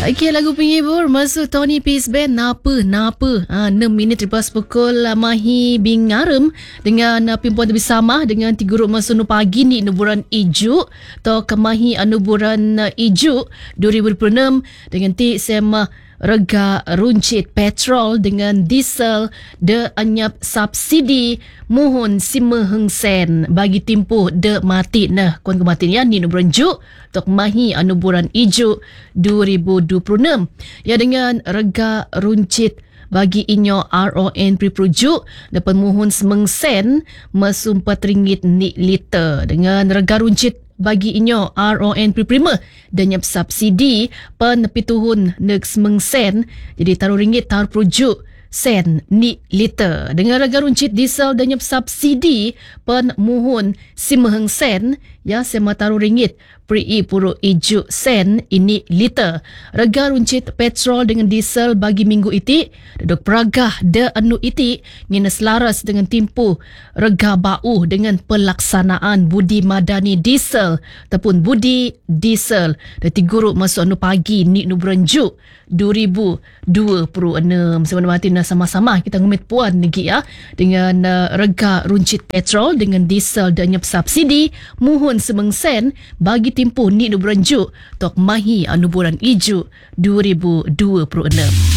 Okey, lagu penghibur masuk Tony Peace Band Napa 6 minit lepas pukul Mahi Bingarem dengan pimpuan bersama dengan tiga grup masuk pagi ni nuburan ijuk atau kemahi anuburan ijuk 2026 dengan ti sema rega runcit petrol dengan diesel de anyap subsidi mohon simeheng sen bagi tempoh de mati nah kuan kematian ya ni nuburan juk tok mahi anuburan ijuk 2026 ya dengan rega runcit bagi inyo RON priprojuk dapat mohon semeng sen masum RM4 ni liter dengan rega runcit bagi inyo RON prima dan nyap subsidi pen pituhun nek semeng sen jadi taruh ringgit taruh projuk sen ni liter dengan harga runcit diesel dan nyap subsidi pen mohon simeheng sen ya sema taruh ringgit pri puru ijuk sen ini liter harga runcit petrol dengan diesel bagi minggu iti duduk peragah de anu iti ngina selaras dengan tempoh rega bau dengan pelaksanaan budi madani diesel ataupun budi diesel dan tiguruk masuk anu pagi ni nu berenjuk 2026 sama mati sama-sama kita ngumit puan lagi ya dengan rega runcit petrol dengan diesel dan nyap subsidi mohon semeng sen bagi tempoh ni nu berenjuk tok mahi anuburan ijuk 2026.